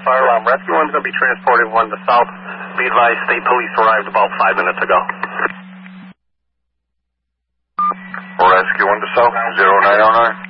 fire alarm. Rescue 1's going to be transported 1 to South. Be advised, state police arrived about 5 minutes ago. Rescue 1 to South, 0909.